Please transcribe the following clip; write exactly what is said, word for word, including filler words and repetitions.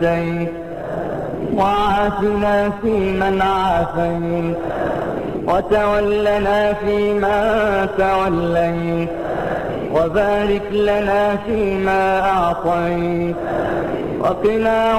وعافنا فيمن عافيت، وتولنا فيما توليت، وبارك لنا فيما أعطيت، وقنا